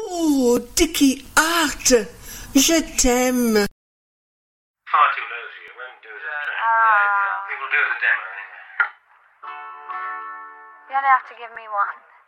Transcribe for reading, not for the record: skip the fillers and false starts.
Oh, Dickie Art, je t'aime. Far too low for you. It won't do as a track. It will do as a demo anyway. You only have to give me one.